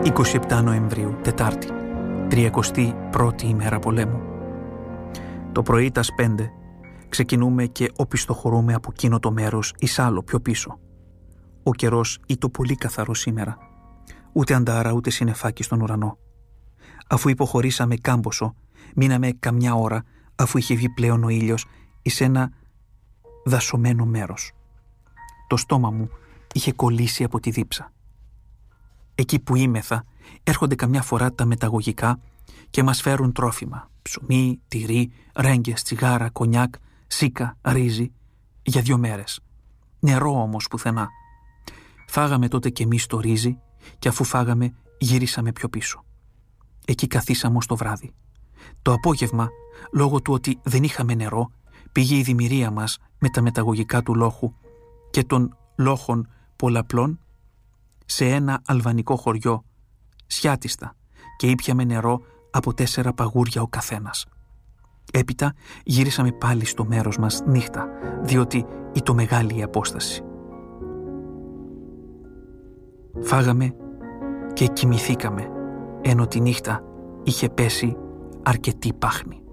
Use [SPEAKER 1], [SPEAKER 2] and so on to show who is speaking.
[SPEAKER 1] 27 Νοεμβρίου, Τετάρτη, 31η ημέρα πολέμου. Το πρωί τας 5 ξεκινούμε και οπισθοχωρούμε από εκείνο το μέρος εις άλλο πιο πίσω. Ο καιρός ήταν πολύ καθαρό σήμερα. Ούτε αντάρα ούτε συννεφάκι στον ουρανό. Αφού υποχωρήσαμε κάμποσο, μείναμε καμιά ώρα αφού είχε βγει πλέον ο ήλιος εις ένα δασωμένο μέρος. Το στόμα μου είχε κολλήσει από τη δίψα. Εκεί που ήμεθα έρχονται καμιά φορά τα μεταγωγικά και μας φέρουν τρόφιμα, ψωμί, τυρί, ρέγγες, τσιγάρα, κονιάκ, σίκα, ρύζι, για 2 μέρες. Νερό όμως πουθενά. Φάγαμε τότε κι εμείς το ρύζι και αφού φάγαμε γυρίσαμε πιο πίσω. Εκεί καθίσαμε ως το βράδυ. Το απόγευμα, λόγω του ότι δεν είχαμε νερό, πήγε η δημιουργία μας με τα μεταγωγικά του λόχου και των λόχων πολλαπλών σε ένα αλβανικό χωριό, Σιάτιστα, και ήπιαμε νερό από 4 παγούρια ο καθένας. Έπειτα γύρισαμε πάλι στο μέρος μας νύχτα, διότι ήταν μεγάλη η απόσταση. Φάγαμε και κοιμηθήκαμε, ενώ τη νύχτα είχε πέσει αρκετή πάχνη.